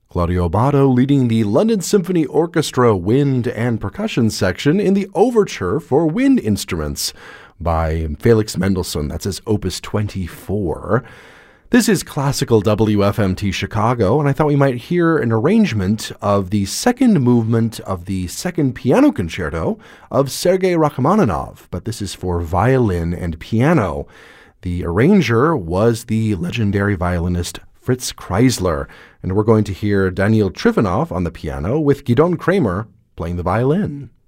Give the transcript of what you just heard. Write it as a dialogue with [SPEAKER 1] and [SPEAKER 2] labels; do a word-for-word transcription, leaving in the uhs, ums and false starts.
[SPEAKER 1] Claudio Abbado leading the London Symphony Orchestra wind and percussion section in the Overture for Wind Instruments by Felix Mendelssohn. That's his Opus twenty-four. This is Classical W F M T Chicago, and I thought we might hear an arrangement of the second movement of the second piano concerto of Sergei Rachmaninoff, but this is for violin and piano. The arranger was the legendary violinist Fritz Kreisler, and we're going to hear Daniil Trifonov on the piano with Gidon Kremer playing the violin.